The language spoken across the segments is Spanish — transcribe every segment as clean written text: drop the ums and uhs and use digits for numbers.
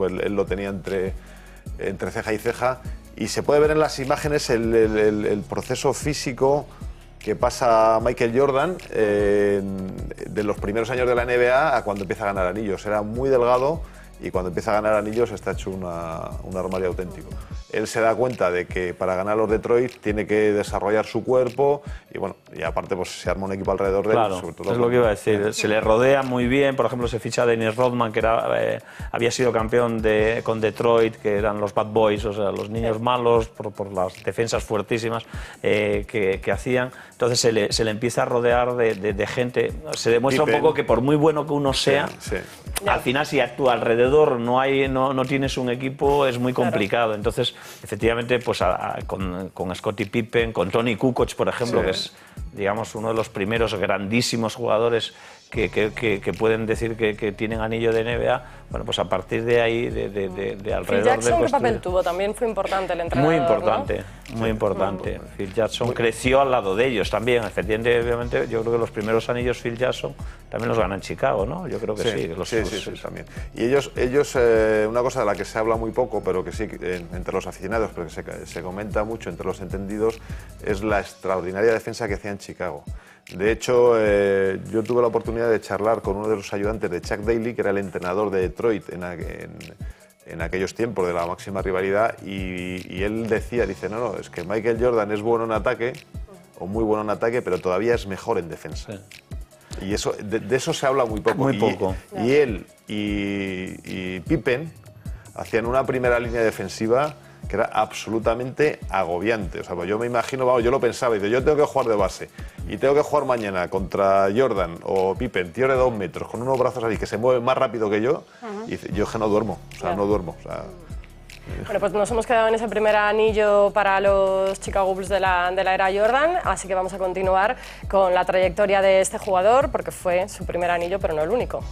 pues él lo tenía entre ceja y ceja, y se puede ver en las imágenes el proceso físico que pasa Michael Jordan de los primeros años de la NBA a cuando empieza a ganar anillos. Era muy delgado y cuando empieza a ganar anillos está hecho un armario auténtico. Él se da cuenta de que para ganar los Detroit tiene que desarrollar su cuerpo y bueno, y aparte pues se arma un equipo alrededor de él. Claro, sobre todo es lo que iba a decir. Se le rodea muy bien, por ejemplo se ficha a Dennis Rodman, que había sido campeón con Detroit, que eran los Bad Boys, o sea, los niños malos por las defensas fuertísimas que hacían. Entonces se le empieza a rodear de gente. Se demuestra un poco que por muy bueno que uno sea, al final si a tu alrededor no tienes un equipo es muy complicado. Entonces, efectivamente, pues con Scottie Pippen, con Tony Kukoc, por ejemplo, que es, digamos, uno de los primeros grandísimos jugadores que pueden decir que tienen anillo de NBA, bueno, pues a partir de ahí, de alrededor Phil Jackson, de ¿qué papel tuvo? También fue importante el entrenador, Muy importante, ¿no? muy importante. Phil Jackson creció al lado de ellos también. Efectivamente, obviamente, yo creo que los primeros anillos Phil Jackson también los gana en Chicago, ¿no? Yo creo que sí. Sí, también. Y ellos una cosa de la que se habla muy poco, pero que sí entre los aficionados, pero que se comenta mucho entre los entendidos, es la extraordinaria defensa que hacía en Chicago. De hecho, yo tuve la oportunidad de charlar con uno de los ayudantes de Chuck Daly, que era el entrenador de Detroit en aquellos tiempos de la máxima rivalidad, y él dice, no, es que Michael Jordan es bueno en ataque, o muy bueno en ataque, pero todavía es mejor en defensa. Sí. Y eso, de eso se habla muy poco. Muy poco. Y él y Pippen hacían una primera línea defensiva que era absolutamente agobiante. O sea, pues yo me imagino, vamos, yo lo pensaba, y digo, yo tengo que jugar de base y tengo que jugar mañana contra Jordan o Pippen, tío de 2 metros, con unos brazos así que se mueven más rápido que yo, y yo que no duermo, o sea, no duermo. O sea, bueno, pues nos hemos quedado en ese primer anillo para los Chicago Bulls de la era Jordan, así que vamos a continuar con la trayectoria de este jugador, porque fue su primer anillo, pero no el único.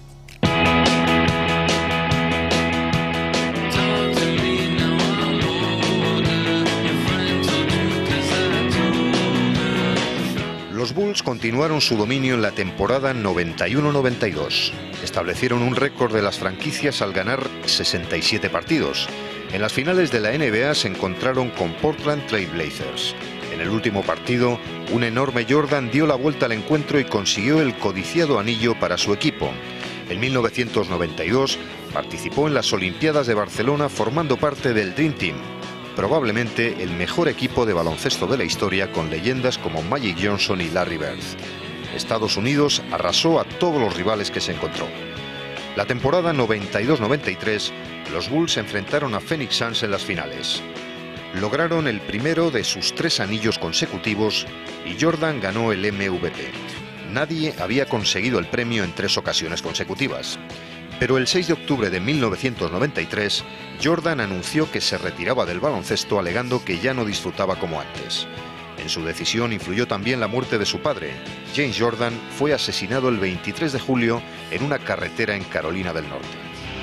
Los Bulls continuaron su dominio en la temporada 91-92. Establecieron un récord de las franquicias al ganar 67 partidos. En las finales de la NBA se encontraron con Portland Trail Blazers. En el último partido, un enorme Jordan dio la vuelta al encuentro y consiguió el codiciado anillo para su equipo. En 1992 participó en las Olimpiadas de Barcelona formando parte del Dream Team, probablemente el mejor equipo de baloncesto de la historia, con leyendas como Magic Johnson y Larry Bird. Estados Unidos arrasó a todos los rivales que se encontró. La temporada 92-93, los Bulls se enfrentaron a Phoenix Suns en las finales. Lograron el primero de sus 3 anillos consecutivos y Jordan ganó el MVP. Nadie había conseguido el premio en 3 ocasiones consecutivas. Pero el 6 de octubre de 1993, Jordan anunció que se retiraba del baloncesto alegando que ya no disfrutaba como antes. En su decisión influyó también la muerte de su padre. James Jordan fue asesinado el 23 de julio en una carretera en Carolina del Norte.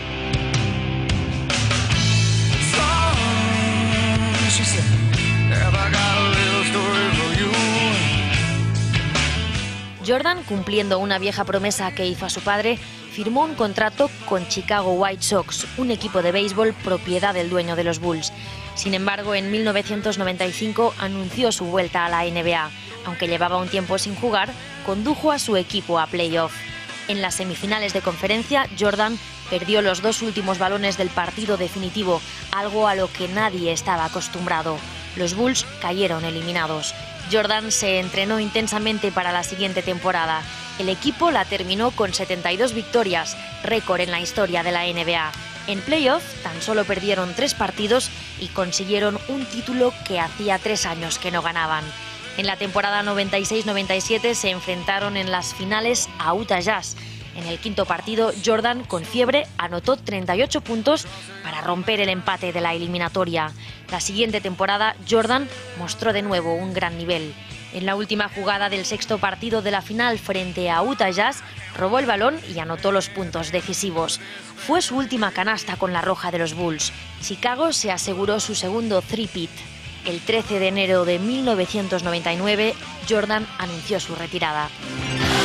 Jordan, cumpliendo una vieja promesa que hizo a su padre, firmó un contrato con Chicago White Sox, un equipo de béisbol propiedad del dueño de los Bulls. Sin embargo, en 1995 anunció su vuelta a la NBA. Aunque llevaba un tiempo sin jugar, condujo a su equipo a playoff. En las semifinales de conferencia, Jordan perdió los 2 últimos balones del partido definitivo, algo a lo que nadie estaba acostumbrado. Los Bulls cayeron eliminados. Jordan se entrenó intensamente para la siguiente temporada. El equipo la terminó con 72 victorias, récord en la historia de la NBA. En playoff tan solo perdieron 3 partidos y consiguieron un título que hacía 3 años que no ganaban. En la temporada 96-97 se enfrentaron en las finales a Utah Jazz. En el 5º partido, Jordan, con fiebre, anotó 38 puntos para romper el empate de la eliminatoria. La siguiente temporada, Jordan mostró de nuevo un gran nivel. En la última jugada del 6º partido de la final frente a Utah Jazz, robó el balón y anotó los puntos decisivos. Fue su última canasta con la roja de los Bulls. Chicago se aseguró su segundo three-peat. El 13 de enero de 1999, Jordan anunció su retirada.